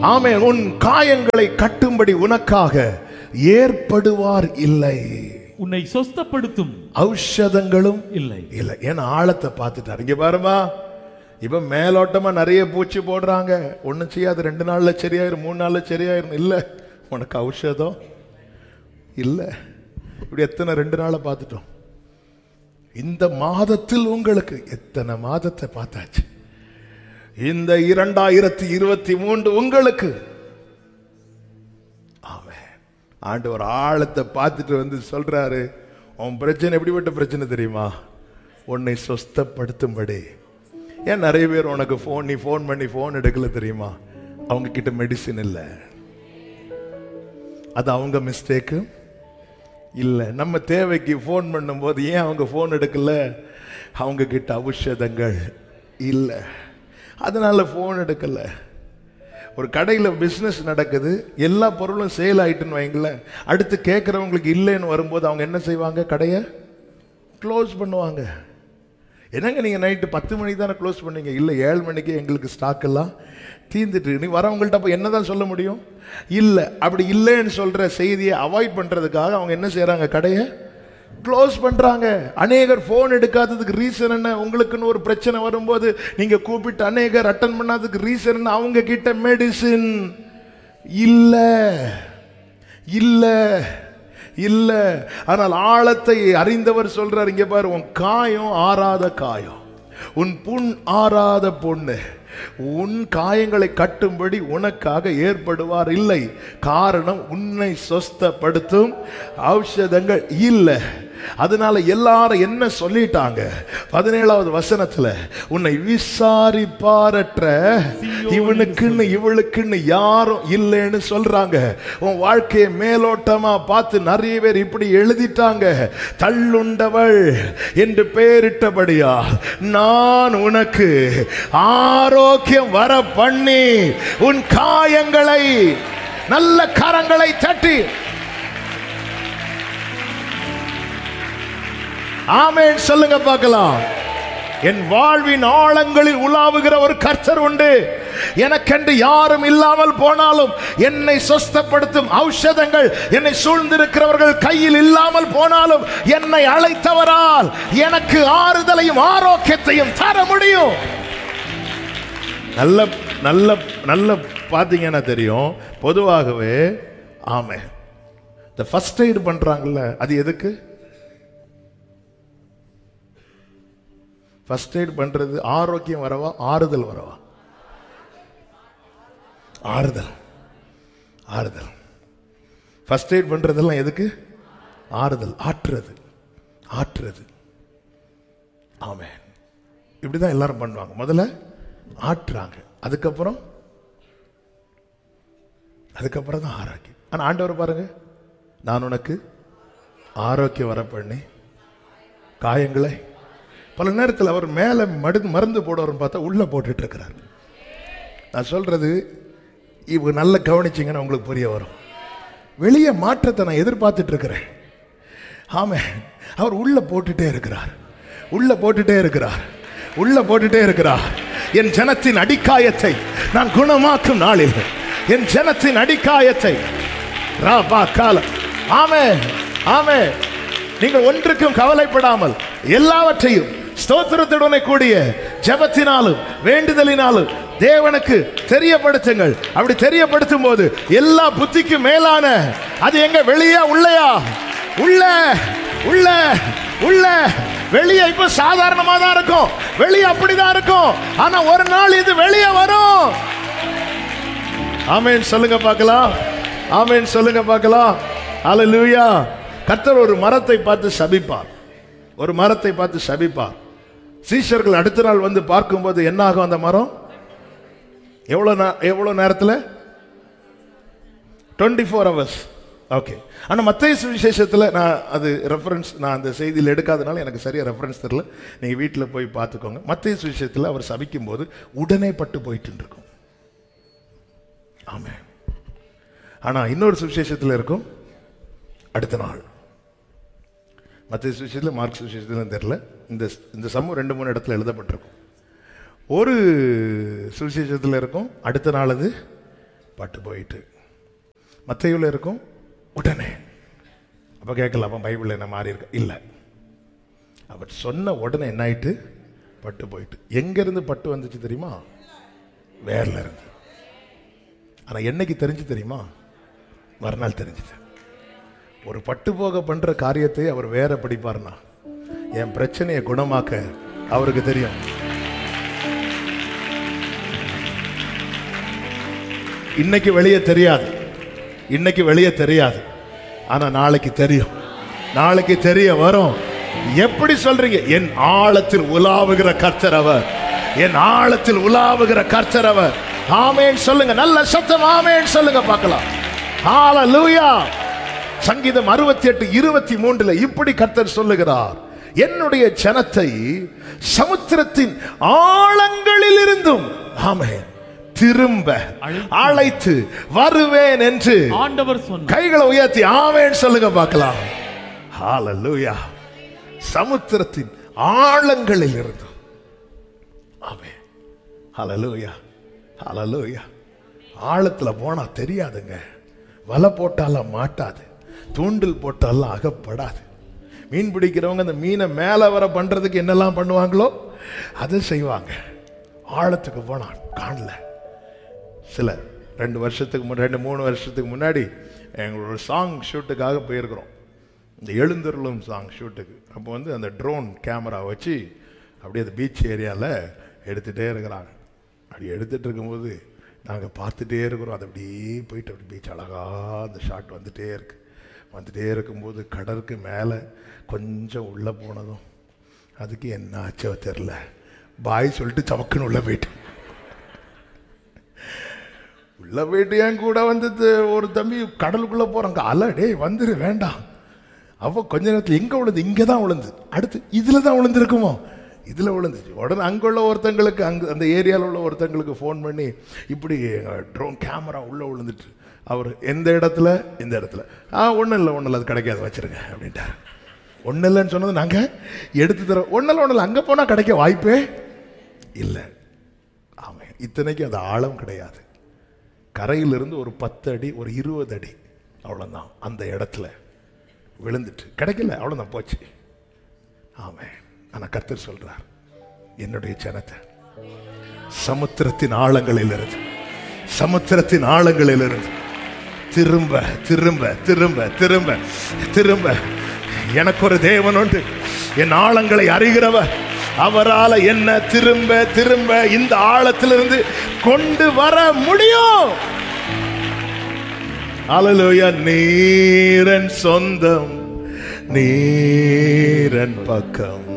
ஆமென். உன் காயங்களை கட்டும்படி உனக்காக ஏற்படுவார் இல்லை. உன்னை சொஸ்தப்படுத்தும் ஔஷதங்களும் இல்லை இல்லை. ஏன்னா ஆழத்தை பார்த்துட்டார். இங்க பாருமா, இப்ப மேலோட்டமா நிறைய பூச்சி போடுறாங்க, ஒன்னும் செய்யாது, 2 நாள்ல சரியாயிரும், 3 நாள்ல சரியாயிரும். இல்ல, உனக்கு ஔஷதம் இல்ல. இப்படி எத்தனை 2 நாளை பார்த்துட்டோம். இந்த மாதத்தில் உங்களுக்கு எத்தனை மாதத்தை பார்த்தாச்சு. இந்த 2023 உங்களுக்கு ஆண்டவர் ஆழத்தை பார்த்துட்டு வந்து சொல்றாரு, உன் பிரச்சனை எப்படிப்பட்ட பிரச்சனை தெரியுமா? உன்னை சொஸ்தப்படுத்தும்படி. ஏன் நிறைய பேர் உனக்கு நீ போன் பண்ணி போன் எடுக்கல தெரியுமா? அவங்க கிட்ட மெடிசின் இல்லை, அது அவங்க மிஸ்டேக்கு இல்லை. நம்ம தேவைக்கு போன் பண்ணும் போது ஏன் அவங்க போன் எடுக்கல? அவங்க கிட்ட ஔஷதங்கள் இல்லை, அதனால போன் எடுக்கல. ஒரு கடையில் பிஸ்னஸ் நடக்குது, எல்லா பொருளும் சேல் ஆயிட்டுன்னு வைங்களேன், அடுத்து கேட்குறவங்களுக்கு இல்லைன்னு வரும்போது அவங்க என்ன செய்வாங்க? கடையை க்ளோஸ் பண்ணுவாங்க. என்னங்க நீங்கள் நைட்டு 10 மணிக்கு தானே க்ளோஸ் பண்ணீங்க? இல்லை, 7 மணிக்கு எங்களுக்கு ஸ்டாக் எல்லாம் தீர்ந்துட்டு. நீ வரவங்கள்ட்ட அப்போ என்ன தான் சொல்ல முடியும்? இல்லை. அப்படி இல்லைன்னு சொல்கிற செய்தியை அவாய்ட் பண்ணுறதுக்காக அவங்க என்ன செய்கிறாங்க? கடையை க்ளோஸ் பண்றாங்க. அநேகர் போன் எடுக்காததுக்கு ரீசன் என்ன? உங்களுக்குன்னு ஒரு பிரச்சனை வரும்போது நீங்க கூப்பிட்டு அநேகர் அட்டன் பண்ணாததுக்கு ரீசன் என்ன? அவங்க கிட்ட மெடிசின் இல்ல இல்ல இல்ல. ஆனால் ஆழத்தை அறிந்தவர் சொல்றார், இங்க பாரு, உன் காயம் ஆறாத காயம், உன் புண் ஆறாத பொண்ணு, உன் காயங்களை கட்டும்படி உனக்காக ஏற்படுவார் இல்லை. காரணம், உன்னை சொஸ்தப்படுத்தும் ஔஷதங்கள் இல்லை. அதனால எல்லாரும் என்ன சொல்லிட்டாங்க? 17வது வசனத்துல, உன்னை விசாரிப்பாரற்ற இவனுக்குன்னு இவளுக்குன்னு யாரும் இல்லைன்னு சொல்றாங்க. உன் வாழ்க்கையை மேலோட்டமா பார்த்து நிறைய பேர் இப்படி எழுதிட்டாங்க. தள்ளுண்டவள் என்று பெயரிட்டபடியா நான் உனக்கு ஆரோக்கியம் வர பண்ணி உன் காயங்களை, நல்ல கரங்களை தட்டி ஆமென் சொல்லுங்க பார்க்கலாம். என் வாழ்வின் ஆழங்களில் உலாவுகிற ஒரு கர்த்தர் உண்டு. எனக்கென்று யாரும் இல்லாமல் போனாலும் என்னை சொஸ்தப்படுத்தும் ஔஷதங்கள் என்னை சூழ்ந்திருக்கிறவர்கள் கையில் இல்லாமல் போனாலும் என்னை அழைத்தவரால் எனக்கு ஆறுதலையும் ஆரோக்கியத்தையும் தர முடியும். நல்ல நல்ல நல்ல பார்த்தீங்கன்னா தெரியும். பொதுவாகவே ஆமென், இந்த ஃபர்ஸ்ட் எய்ட் பண்றாங்கல்ல, அது எதுக்கு? ஃபர்ஸ்ட் எய்ட் பண்றது ஆரோக்கியம் வரவா, ஆறுதல் வரவா? ஆறுதல் ஆறுதல். ஃபர்ஸ்ட் எய்ட் பண்றதெல்லாம் எதுக்கு? ஆறுதல், ஆற்றுறது ஆற்றுறது. ஆமென். இப்படிதான் எல்லாரும் பண்ணுவாங்க. முதல்ல ஆற்றுறாங்க, அதுக்கப்புறம் தான் ஆரோக்கியம். ஆனா ஆண்டவர் பாருங்க, நான் உனக்கு ஆரோக்கியம் வர பண்ணி காயங்களை. பல நேரத்தில் அவர் மேலே மருந்து போடுவார்னு பார்த்தா உள்ள போட்டுட்டு இருக்கிறார். நான் சொல்றது இவங்க நல்ல கவனிச்சிங்கன்னா உங்களுக்கு புரிய வரும். வெளியே மாற்றத்தை நான் எதிர்பார்த்துட்டு இருக்கிறேன். ஆமே, அவர் உள்ள போட்டுட்டே இருக்கிறார், உள்ள போட்டுட்டே இருக்கிறார், உள்ள போட்டுட்டே இருக்கிறார். என் ஜனத்தின் அடிக்காயத்தை நான் குணமாக்கும் நாளில், என் ஜனத்தின் அடிக்காயத்தை ராபா காலம். ஆமே ஆமே. நீங்கள் ஒன்றுக்கும் கவலைப்படாமல் எல்லாவற்றையும் ஸ்தோத்திரத்துடனே கூடிய ஜெபத்தினாலும் வேண்டுதலினாலும் தேவனுக்கு தெரியப்படுத்துங்கள். அப்படி தெரியப்படுத்தும் போது எல்லா புத்திக்கும் மேலான, அது எங்க? வெளியே உள்ளயா? உள்ள உள்ள உள்ள. வெளியே இப்ப சாதாரணமா தான் இருக்கும், வெளியே அப்படிதான் இருக்கும். ஆனா ஒரு நாள் இது வெளியே வரும். ஆமென் சொல்லுங்க பார்க்கலாம். ஆமென் சொல்லுங்க பார்க்கலாம். ஹல்லேலூயா. கர்த்தர் ஒரு மரத்தை பார்த்து சபிப்பார், ஒரு மரத்தை பார்த்து சபிப்பார். சீஷர்கள் அடுத்த நாள் வந்து பார்க்கும்போது என்ன ஆகும்? அந்த மரம் எவ்வளவு நேரத்தில்? 24 hours. ஓகே. ஆனால் மத்தேயு சுவிசேஷத்தில் நான் அது ரெஃபரன்ஸ், நான் அந்த செய்தியில் எடுக்காதனால எனக்கு சரியா ரெஃபரன்ஸ் தெரியல. நீங்கள் வீட்டில் போய் பார்த்துக்கோங்க. மத்தேயு சுவிசேஷத்தில் அவர் சபிக்கும் போது உடனே பட்டு போயிட்டு இருக்கும். ஆமாம். ஆனால் இன்னொரு சுவிசேஷத்தில் இருக்கும் அடுத்த நாள். மத்திய சுவிசேஷத்தில், மார்க் சுவிசேஷத்தில் தெரியல. இந்த சமூகம் 2-3 இடத்துல எழுதப்பட்டிருக்கும். ஒரு சுவிசேஷத்தில் இருக்கும் அடுத்த நாள் அது பட்டு போயிட்டு. மத்தேயுல இருக்கும் உடனே. அப்ப கேட்கல, அப்ப பைபிள் என்ன மாறி இருக்கு? இல்லை, அவர் சொன்ன உடனே என்ன ஆயிட்டு? பட்டு போயிட்டு. எங்க இருந்து பட்டு வந்துச்சு தெரியுமா? வேர்ல இருந்து. ஆனா என்னைக்கு தெரிஞ்சு தெரியுமா? மறுநாள் தெரிஞ்சது. ஒரு பட்டு போக பண்ற காரியத்தை அவர் வேற படிப்பார்னா என் பிரச்சனையை குணமாக்க அவருக்கு தெரியும். இன்னைக்கு வெளியே தெரியாது, இன்னைக்கு வெளியே தெரியாது, ஆனா நாளைக்கு தெரியும், நாளைக்கு தெரிய வரும். எப்படி சொல்றீங்க? என் ஆழத்தில் உலாவுகிற கர்த்தர் அவர், என் ஆழத்தில் உலாவுகிற கர்த்தர் அவர். ஆமென் சொல்லுங்க, நல்ல சத்தம் ஆமென் சொல்லுங்க பார்க்கலாம். ஹalleluya. சங்கீதம் 68:23 இப்படி கர்த்தர் சொல்லுகிறார், என்னுடைய ஜனத்தை சமுத்திரத்தின் ஆழங்களில் இருந்தும் ஆமென் திரும்ப அழைத்து வருவேன் என்று ஆண்டவர் சொன்னார். கைகளை உயர்த்தி ஆமென் சொல்லுங்க பார்க்கலாம். ஹalleluya. சமுத்திரத்தின் ஆழங்களில் இருந்தும் ஆமென். ஹalleluya, ஹalleluya. ஆழத்துல போனா தெரியாதுங்க. வலை போட்டாலாம் மாட்டாது, தூண்டில் போட்டாலாம் அகப்படாது. மீன் பிடிக்கிறவங்க அந்த மீனை மேலே வர பண்றதுக்கு என்னெல்லாம் பண்ணுவாங்களோ அதை செய்வாங்க. ஆழத்துக்கு போனா காணல. சில 2-3 வருஷத்துக்கு முன்னாடி எங்களோட சாங் ஷூட்டுக்காக போயிருக்கிறோம், இந்த எழுந்தருளும் சாங் ஷூட்டுக்கு. அப்போ வந்து அந்த ட்ரோன் கேமரா வச்சு அப்படியே அந்த பீச் ஏரியாவில் எடுத்துகிட்டே இருக்கிறாங்க. அப்படி எடுத்துகிட்டு இருக்கும்போது நாங்கள் பார்த்துட்டே இருக்கிறோம். அது அப்படியே போயிட்டு அப்படி பீச் அழகாக அந்த ஷாட் வந்துட்டே இருக்கு. வந்துட்டே இருக்கும்போது கடலுக்கு மேலே கொஞ்சம் உள்ளே போனதும் அதுக்கு என்ன ஆச்சோ தெரில, பாய் சொல்லிட்டு சமக்குன்னு உள்ளே போயிட்டு என் கூட வந்து ஒரு தம்பி கடலுக்குள்ளே போகிறாங்க. அலடே வந்துரு வேண்டாம். அப்போ கொஞ்ச நேரத்தில் எங்கே விழுந்து? இங்கே தான் விழுந்து. அடுத்து இதில் தான் விழுந்துருக்குமோ? இதில் விழுந்துச்சு. உடனே அங்கே உள்ள ஒருத்தங்களுக்கு, அங்கே அந்த ஏரியாவில் உள்ள ஒருத்தங்களுக்கு ஃபோன் பண்ணி இப்படி ட்ரோன் கேமரா உள்ளே விழுந்துட்டு, அவர் எந்த இடத்துல? இந்த இடத்துல. ஒன்றும் இல்லை அது கிடைக்காது, வச்சுருங்க அப்படின்ட்டார். ஒன்றும் இல்லைன்னு சொன்னது நாங்கள் எடுத்து தரோம். ஒன்றும் இல்லை அங்கே போனால் கிடைக்க வாய்ப்பே இல்லை. ஆமாம், இத்தனைக்கு அது ஆழம் கிடையாது. கரையிலிருந்து ஒரு 10 அடி, ஒரு 20 அடி அவ்வளோதான் அந்த இடத்துல விழுந்துட்டு கிடைக்கல, அவ்வளோதான் போச்சு. ஆமாம். ஆனால் கர்த்தர் சொல்றார், என்னுடைய ஜனத்தை சமுத்திரத்தின் ஆழங்களில் இருந்து, சமுத்திரத்தின் ஆழங்களில் இருந்து திரும்ப திரும்ப திரும்ப திரும்ப திரும்ப. எனக்கு ஒரு தேவன் உண்டு, என் ஆழங்களை அறிகிறவர். அவரால் என்ன திரும்ப திரும்ப இந்த ஆழத்திலிருந்து கொண்டு வர முடியும். அல்லேலூயா. நீரன் சொந்தம், நீரன் பக்கம்,